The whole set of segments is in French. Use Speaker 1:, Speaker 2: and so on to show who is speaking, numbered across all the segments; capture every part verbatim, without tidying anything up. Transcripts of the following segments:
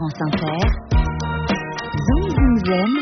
Speaker 1: France Inter, Zoom Zoom Zoom,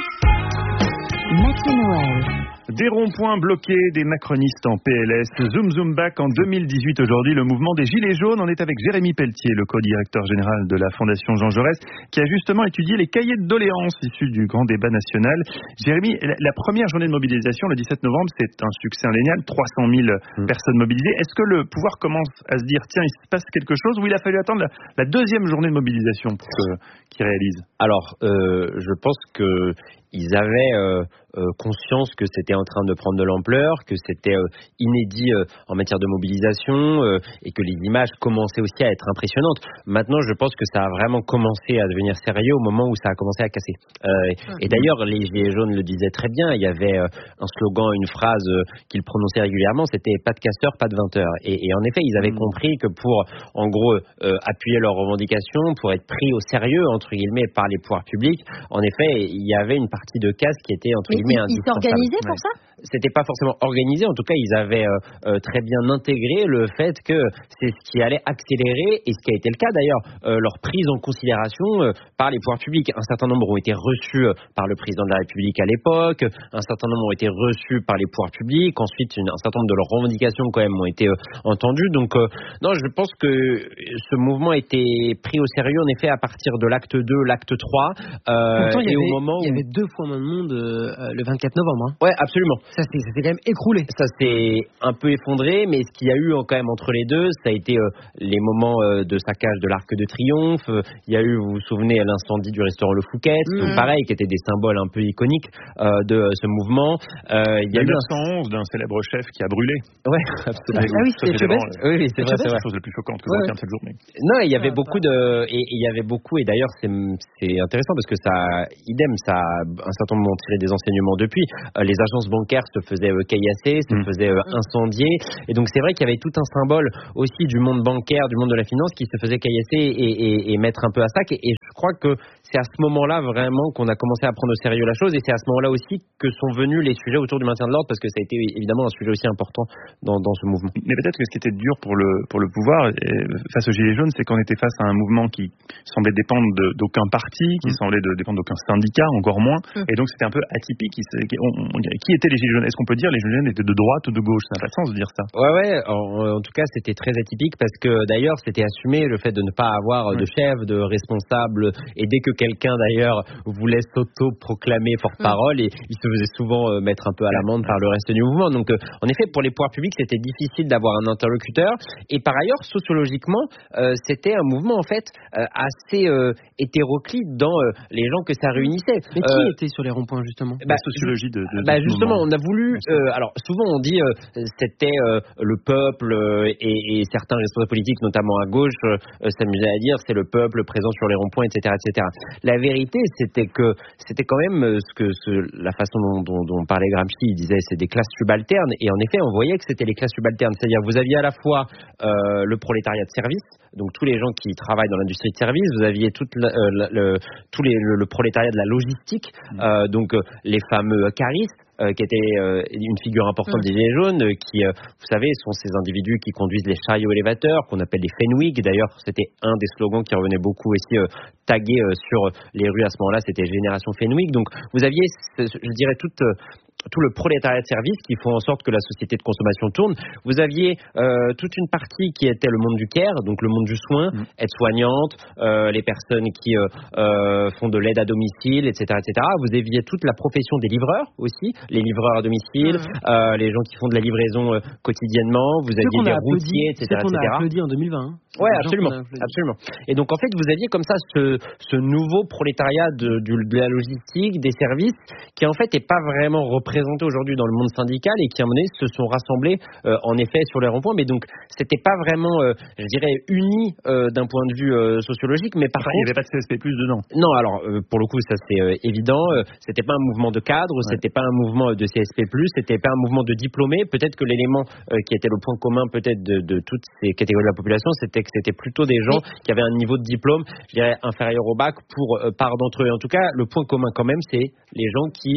Speaker 1: Mathieu Noël.
Speaker 2: Des ronds-points bloqués, des macronistes en P L S. Zoom Zoom Back en deux mille dix-huit aujourd'hui. Le mouvement des Gilets jaunes. On est avec Jérémy Pelletier, le co-directeur général de la Fondation Jean Jaurès, qui a justement étudié les cahiers de doléances issus du grand débat national. Jérémy, la première journée de mobilisation, le dix-sept novembre, c'est un succès indéniable. trois cent mille mmh. personnes mobilisées. Est-ce que le pouvoir commence à se dire, tiens, il se passe quelque chose, ou il a fallu attendre la, la deuxième journée de mobilisation pour que, qu'ils réalisent?
Speaker 3: Alors, euh, je pense que ils avaient euh, euh, conscience que c'était en train de prendre de l'ampleur, que c'était euh, inédit euh, en matière de mobilisation euh, et que les images commençaient aussi à être impressionnantes. Maintenant, je pense que ça a vraiment commencé à devenir sérieux au moment où ça a commencé à casser. Euh, et d'ailleurs, les Gilets jaunes le disaient très bien. Il y avait euh, un slogan, une phrase euh, qu'ils prononçaient régulièrement, c'était « pas de casseurs, pas de vingteurs ». Et, et en effet, ils avaient mmh. compris que pour, en gros, euh, appuyer leurs revendications, pour être pris au sérieux, entre guillemets, par les pouvoirs publics, en effet, il y avait une partie de casse qui était entre guillemets indispensable.
Speaker 1: Ils s'organisaient pour ça ?
Speaker 3: C'était pas forcément organisé, en tout cas ils avaient euh, euh, très bien intégré le fait que c'est ce qui allait accélérer, et ce qui a été le cas d'ailleurs, euh, leur prise en considération euh, par les pouvoirs publics. Un certain nombre ont été reçus euh, par le président de la République à l'époque, un certain nombre ont été reçus par les pouvoirs publics, ensuite une, un certain nombre de leurs revendications quand même ont été euh, entendues. Donc euh, non, je pense que ce mouvement a été pris au sérieux en effet à partir de l'acte deux, l'acte trois,
Speaker 4: euh, Pourtant, il y
Speaker 3: et
Speaker 4: avait,
Speaker 3: au moment où...
Speaker 4: il y avait deux fois moins de monde euh, le vingt-quatre novembre. Hein.
Speaker 3: Ouais, absolument.
Speaker 4: Ça s'est, ça s'est quand même écroulé.
Speaker 3: Ça s'est un peu effondré, mais ce qu'il y a eu quand même entre les deux, ça a été euh, les moments euh, de saccage de l'Arc de Triomphe. Euh, il y a eu, vous vous souvenez, l'incendie du restaurant Le Fouquet, mmh. donc pareil, qui étaient des symboles un peu iconiques euh, de euh, ce mouvement.
Speaker 2: Euh, il y a eu neuf cent onze d'un célèbre chef qui a brûlé.
Speaker 3: Ouais, absolument.
Speaker 4: Ah oui, c'était Chebest.
Speaker 3: Oui, c'est vrai, c'est
Speaker 2: la
Speaker 3: vrai.
Speaker 2: chose la plus choquante que
Speaker 3: ouais.
Speaker 2: je retiens de cette journée.
Speaker 3: Non, il y avait ah, beaucoup de, et, et il y avait beaucoup, et d'ailleurs c'est, c'est intéressant parce que ça, idem, ça, un certain nombre ont tiré des enseignements depuis. Euh, les agences bancaires se faisaient euh, caillasser, se mmh. faisaient euh, incendier, et donc c'est vrai qu'il y avait tout un symbole aussi du monde bancaire, du monde de la finance qui se faisait caillasser et, et, et mettre un peu à sac. Et, et je crois que c'est à ce moment-là vraiment qu'on a commencé à prendre au sérieux la chose, et c'est à ce moment-là aussi que sont venus les sujets autour du maintien de l'ordre, parce que ça a été évidemment un sujet aussi important dans, dans ce mouvement.
Speaker 2: Mais peut-être que ce qui était dur pour le, pour le pouvoir et face aux Gilets jaunes, c'est qu'on était face à un mouvement qui semblait dépendre de, d'aucun parti, qui mmh. semblait de, dépendre d'aucun syndicat, encore moins, mmh. et donc c'était un peu atypique. Qui, on, on, qui étaient les Gilets jaunes? Est-ce qu'on peut dire les Gilets jaunes étaient de droite ou de gauche? Ça n'a pas de sens de dire ça.
Speaker 3: Ouais, ouais, en, en tout cas c'était très atypique, parce que d'ailleurs c'était assumé le fait de ne pas avoir de chef, de responsable, et dès que quelqu'un d'ailleurs voulait s'auto-proclamer porte-parole, et il se faisait souvent euh, mettre un peu à l'amende par le reste du mouvement. Donc euh, en effet, pour les pouvoirs publics, c'était difficile d'avoir un interlocuteur, et par ailleurs, sociologiquement, euh, c'était un mouvement en fait euh, assez euh, hétéroclite dans euh, les gens que ça réunissait.
Speaker 4: Mais qui euh, était sur les ronds-points justement?
Speaker 2: Bah, la sociologie de, de,
Speaker 3: bah,
Speaker 2: de
Speaker 3: justement,
Speaker 2: moment.
Speaker 3: on a voulu, euh, alors souvent on dit euh, c'était euh, le peuple euh, et, et certains responsables politiques, notamment à gauche, euh, s'amusaient à dire c'est le peuple présent sur les ronds-points, et cetera, et cetera. La vérité, c'était que c'était quand même ce que ce, la façon dont, dont, dont parlait Gramsci, il disait c'est des classes subalternes, et en effet on voyait que c'était les classes subalternes, c'est-à-dire vous aviez à la fois euh, le prolétariat de service, donc tous les gens qui travaillent dans l'industrie de service, vous aviez tout le, le, le, tout les, le, le prolétariat de la logistique, mmh. euh, donc euh, les fameux caristes, Euh, qui était euh, une figure importante mmh. des Gilets jaunes, euh, qui, euh, vous savez, sont ces individus qui conduisent les chariots élévateurs, qu'on appelle les Fenwick. D'ailleurs, c'était un des slogans qui revenait beaucoup aussi euh, tagué euh, sur les rues à ce moment-là, c'était Génération Fenwick. Donc, vous aviez, je dirais, toute... Euh, tout le prolétariat de service qui font en sorte que la société de consommation tourne. Vous aviez euh, toute une partie qui était le monde du care, donc le monde du soin, mmh. aides-soignantes, euh, les personnes qui euh, euh, font de l'aide à domicile, et cetera, et cetera. Vous aviez toute la profession des livreurs aussi, les livreurs à domicile, mmh. euh, les gens qui font de la livraison euh, quotidiennement. Vous
Speaker 4: c'est
Speaker 3: aviez des
Speaker 4: applaudi,
Speaker 3: routiers, et cetera,
Speaker 4: c'est qu'on
Speaker 3: et cetera.
Speaker 4: a applaudi en deux mille vingt. Hein.
Speaker 3: Ouais, absolument, absolument. Et donc en fait, vous aviez comme ça ce, ce nouveau prolétariat de, de, de la logistique, des services, qui en fait n'est pas vraiment représenté aujourd'hui dans le monde syndical, et qui à un moment donné se sont rassemblés euh, en effet sur les ronds-points, mais donc c'était pas vraiment, euh, je dirais, uni euh, d'un point de vue euh, sociologique, mais par
Speaker 2: enfin,
Speaker 3: contre,
Speaker 2: il n'y avait pas de C S P plus dedans.
Speaker 3: Non, alors euh, pour le coup, ça c'est euh, évident. Euh, c'était pas un mouvement de cadre, ouais. C'était pas un mouvement de C S P plus, c'était pas un mouvement de diplômés. Peut-être que l'élément euh, qui était le point commun peut-être de, de toutes ces catégories de la population, c'était que c'était plutôt des gens oui. qui avaient un niveau de diplôme, je dirais, inférieur au bac pour euh, part d'entre eux. En tout cas, le point commun quand même, c'est les gens qui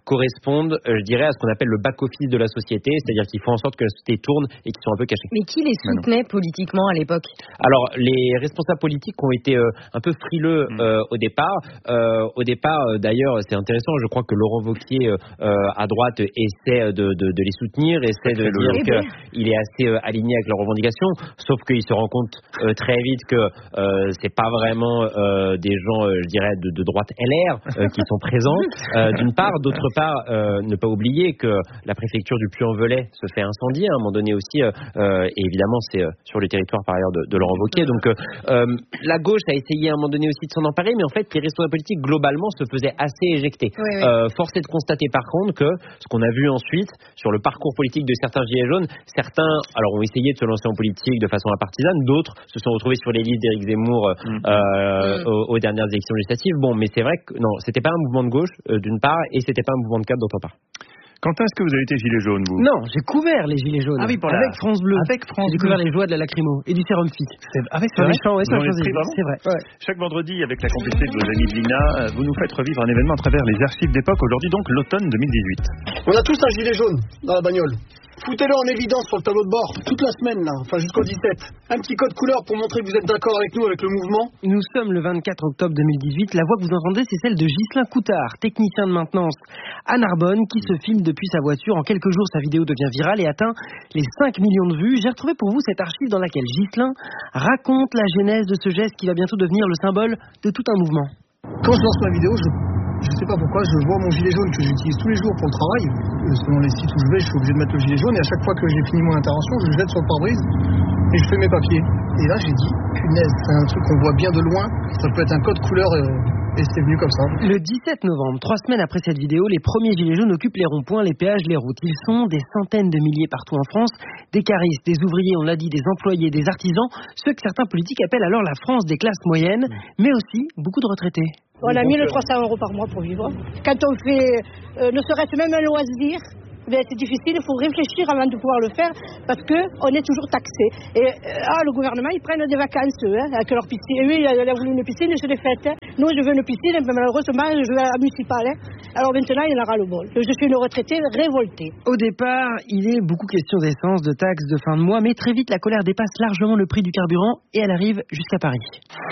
Speaker 3: correspondent, euh, je dirais, à ce qu'on appelle le back-office de la société, c'est-à-dire qu'ils font en sorte que la société tourne et qu'ils sont un peu cachés.
Speaker 1: Mais qui les soutenait politiquement à l'époque?
Speaker 3: Alors, les responsables politiques ont été euh, un peu frileux euh, au départ. Euh, au départ, euh, d'ailleurs, c'est intéressant, je crois que Laurent Wauquiez, euh, à droite, essaie de, de, de les soutenir, essaie de dire qu'il est assez euh, aligné avec leurs revendications, sauf qu'il se rend compte euh, très vite que euh, c'est pas vraiment euh, des gens, euh, je dirais, de, de droite L R euh, qui sont présents, euh, d'une part. D'autre part, euh, ne pas oublier que la préfecture du Puy-en-Velay se fait incendier à un moment donné aussi, euh, euh, et évidemment, c'est euh, sur le territoire par ailleurs de, de Laurent Wauquiez. Donc, euh, euh, la gauche a essayé à un moment donné aussi de s'en emparer, mais en fait, les responsables politiques, globalement, se faisaient assez éjectés. Oui, oui. Euh, force est de constater, par contre, que ce qu'on a vu ensuite, sur le parcours politique de certains gilets jaunes, certains alors, ont essayé de se lancer en politique de façon partisane, d'autres se sont retrouvés sur les listes d'Éric Zemmour euh, mmh. euh, mmh. Aux, aux dernières élections législatives. Bon, mais c'est vrai que non, c'était pas un mouvement de gauche, euh, d'une part, et c'était pas un mouvement de cap, d'autre part.
Speaker 2: Quentin, est-ce que vous avez été gilet jaune, vous?
Speaker 4: Non, j'ai couvert les gilets jaunes.
Speaker 2: Ah oui, pour la...
Speaker 4: Avec France Bleu.
Speaker 2: Avec France
Speaker 4: J'ai découvert les joies de la lacrymo et du sérum fic.
Speaker 2: C'est avec ah, c'est
Speaker 4: ouais, c'est vrai. Ouais.
Speaker 2: Chaque vendredi, avec la complicité de vos amis de l'I N A, vous nous faites revivre un événement à travers les archives d'époque. Aujourd'hui, donc, l'automne deux mille dix-huit.
Speaker 5: On a tous un gilet jaune dans la bagnole. Foutez-le en évidence sur le tableau de bord, toute la semaine là, enfin jusqu'au dix-sept. Un petit code couleur pour montrer que vous êtes d'accord avec nous, avec le mouvement.
Speaker 4: Nous sommes le vingt-quatre octobre deux mille dix-huit, la voix que vous entendez c'est celle de Ghislain Coutard, technicien de maintenance à Narbonne, qui se filme depuis sa voiture. En quelques jours, sa vidéo devient virale et atteint les cinq millions de vues. J'ai retrouvé pour vous cette archive dans laquelle Ghislain raconte la genèse de ce geste qui va bientôt devenir le symbole de tout un mouvement.
Speaker 5: Quand je lance ma vidéo, je... Je sais pas pourquoi, je vois mon gilet jaune que j'utilise tous les jours pour le travail. Selon les sites où je vais, je suis obligé de mettre le gilet jaune. Et à chaque fois que j'ai fini mon intervention, je le jette sur le pare-brise et je fais mes papiers. Et là, j'ai dit, punaise, c'est un truc qu'on voit bien de loin. Ça peut être un code couleur et, et c'est venu comme ça.
Speaker 4: Le dix-sept novembre, trois semaines après cette vidéo, les premiers gilets jaunes occupent les ronds-points, les péages, les routes. Ils sont des centaines de milliers partout en France. Des caristes, des ouvriers, on l'a dit, des employés, des artisans. Ceux que certains politiques appellent alors la France des classes moyennes, mais aussi beaucoup de retraités.
Speaker 6: On a mille trois cents euros par mois pour vivre. Quand on fait, euh, ne serait-ce même un loisir, ben c'est difficile, il faut réfléchir avant de pouvoir le faire parce qu'on est toujours taxé. Et euh, ah, le gouvernement, ils prennent des vacances, eux, hein, avec leur piscine. Et oui, il a voulu une piscine, je l'ai faite. Hein. Nous, je veux une piscine, mais malheureusement, je veux la municipale. Hein. Alors maintenant, il en aura le bol. Je suis une retraitée révoltée.
Speaker 4: Au départ, il est beaucoup question d'essence, de taxes, de fin de mois, mais très vite, la colère dépasse largement le prix du carburant et elle arrive jusqu'à Paris.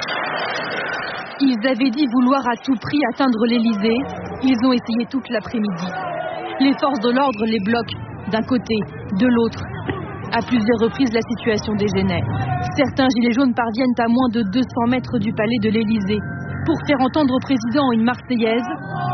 Speaker 7: Ils avaient dit vouloir à tout prix atteindre l'Élysée. Ils ont essayé toute l'après-midi. Les forces de l'ordre les bloquent d'un côté, de l'autre. À plusieurs reprises, la situation dégénère. Certains gilets jaunes parviennent à moins de deux cents mètres du palais de l'Élysée pour faire entendre au président une Marseillaise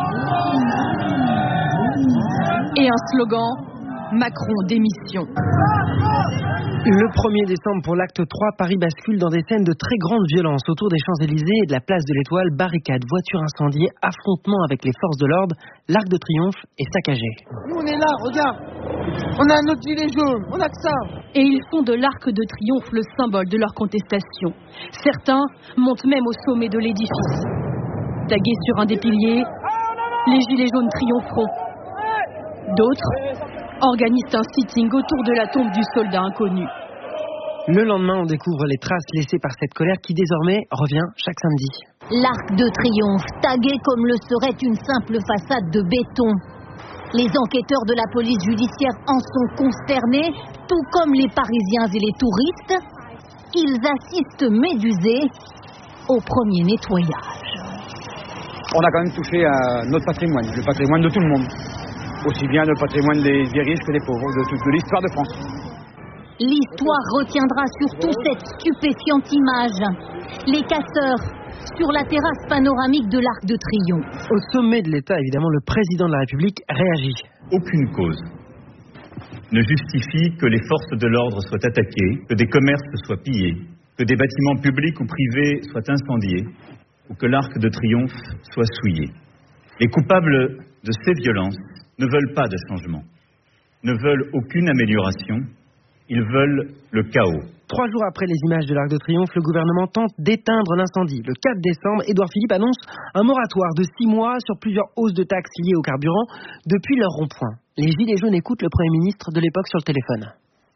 Speaker 7: et un slogan « Macron démission ».
Speaker 4: Le premier décembre, pour l'acte trois, Paris bascule dans des scènes de très grande violence autour des Champs-Élysées et de la place de l'Étoile. Barricades, voitures incendiées, affrontements avec les forces de l'ordre. L'Arc de Triomphe est saccagé.
Speaker 5: Nous, on est là, regarde. On a notre gilet jaune, on a que ça.
Speaker 7: Et ils font de l'Arc de Triomphe le symbole de leur contestation. Certains montent même au sommet de l'édifice. Tagués sur un des piliers, les gilets jaunes triompheront. D'autres organisent un sitting autour de la tombe du soldat inconnu.
Speaker 4: Le lendemain, on découvre les traces laissées par cette colère qui désormais revient chaque samedi.
Speaker 1: L'Arc de Triomphe, tagué comme le serait une simple façade de béton. Les enquêteurs de la police judiciaire en sont consternés, tout comme les Parisiens et les touristes. Ils assistent médusés au premier nettoyage.
Speaker 8: On a quand même touché à notre patrimoine, le patrimoine de tout le monde. Aussi bien le patrimoine des, des riches que des pauvres, de, de, de l'histoire de France.
Speaker 1: L'histoire retiendra surtout cette stupéfiante image. Les casseurs sur la terrasse panoramique de l'Arc de Triomphe.
Speaker 4: Au sommet de l'État, évidemment, le président de la République réagit.
Speaker 9: Aucune cause ne justifie que les forces de l'ordre soient attaquées, que des commerces soient pillés, que des bâtiments publics ou privés soient incendiés, ou que l'Arc de Triomphe soit souillé. Les coupables de ces violences ne veulent pas de changement, ne veulent aucune amélioration, ils veulent le chaos.
Speaker 4: Trois jours après les images de l'Arc de Triomphe, le gouvernement tente d'éteindre l'incendie. Le quatre décembre, Édouard Philippe annonce un moratoire de six mois sur plusieurs hausses de taxes liées au carburant depuis leur rond-point. Les Gilets jaunes écoutent le Premier ministre de l'époque sur le téléphone.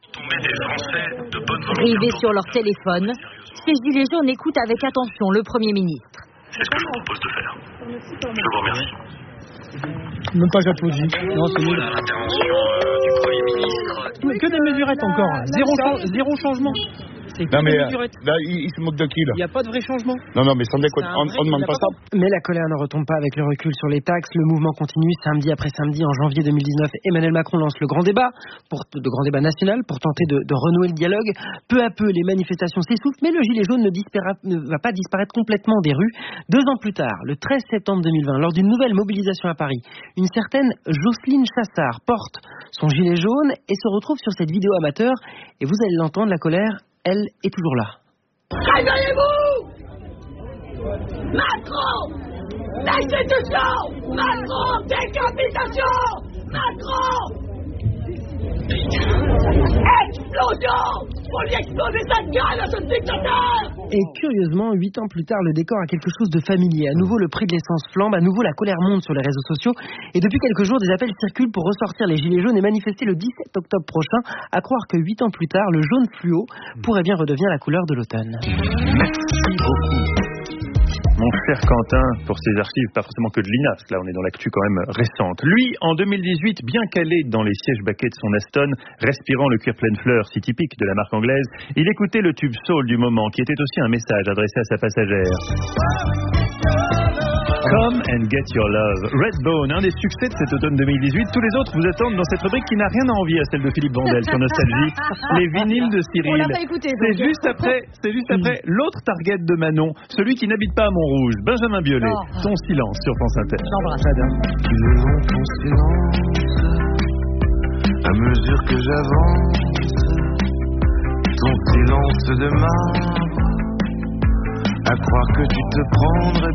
Speaker 1: Rivés sur leur téléphone, ces Gilets jaunes écoutent avec attention le Premier ministre.
Speaker 10: C'est ce que je vous propose de faire. Je vous remercie.
Speaker 5: Même pas j'applaudis. Non, c'est nul.
Speaker 10: L'intervention euh, du Premier ministre.
Speaker 4: Que des mesurettes encore. Zéro, chan- zéro changement. C'est que
Speaker 11: Non mais
Speaker 4: des
Speaker 11: euh,
Speaker 4: mesurettes.
Speaker 11: là, il, il se moque de qui là?
Speaker 4: Il n'y a pas de vrai changement.
Speaker 11: Non non mais sans déconner,
Speaker 4: C'est un
Speaker 11: on,
Speaker 4: vrai-
Speaker 11: on demande
Speaker 4: il a
Speaker 11: pas
Speaker 4: pas
Speaker 11: ça.
Speaker 4: Mais la colère ne retombe pas avec le recul sur les taxes. Le mouvement continue samedi après samedi. En janvier deux mille dix-neuf, Emmanuel Macron lance le grand débat, pour, de grand débat national, pour tenter de, de renouer le dialogue. Peu à peu, les manifestations s'essoufflent, mais le gilet jaune ne, dispara- ne va pas disparaître complètement des rues. Deux ans plus tard, le treize septembre deux mille vingt, lors d'une nouvelle mobilisation à Paris, une certaine Jocelyne Chassard porte son gilet jaune et se retrouve sur cette vidéo amateur. Et vous allez l'entendre, la colère, elle, est toujours là.
Speaker 12: Réveillez-vous! Macron! Destitution! Macron! Décapitation! Macron! Explosion! Faut lui exploser sa gueule à ce dictateur!
Speaker 4: Et curieusement, huit ans plus tard, le décor a quelque chose de familier. À nouveau, le prix de l'essence flambe, à nouveau, la colère monte sur les réseaux sociaux. Et depuis quelques jours, des appels circulent pour ressortir les gilets jaunes et manifester le dix-sept octobre prochain, à croire que huit ans plus tard, le jaune fluo pourrait bien redevenir la couleur de l'automne.
Speaker 2: Merci beaucoup, mon cher Quentin, pour ces archives, pas forcément que de l'I N A, parce que là on est dans l'actu quand même récente. Lui, en deux mille dix-huit, bien calé dans les sièges baquets de son Aston, respirant le cuir pleine fleur si typique de la marque anglaise, il écoutait le tube soul du moment, qui était aussi un message adressé à sa passagère. Come and get your love. Redbone, un des succès de cet automne deux mille dix-huit. Tous les autres vous attendent dans cette rubrique qui n'a rien à envier à celle de Philippe Vandel sur Nostalgie. Les vinyles de Cyril.
Speaker 7: On l'a pas écouté.
Speaker 2: C'est
Speaker 7: donc.
Speaker 2: juste après, c'est juste après l'autre target de Manon, celui qui n'habite pas à Montrouge, Benjamin Biolay.
Speaker 7: Oh.
Speaker 2: Ton silence sur France Inter.
Speaker 7: J'embrasse.
Speaker 13: Levons ton silence à mesure que j'avance. Ton silence de marbre à croire que tu te prendrais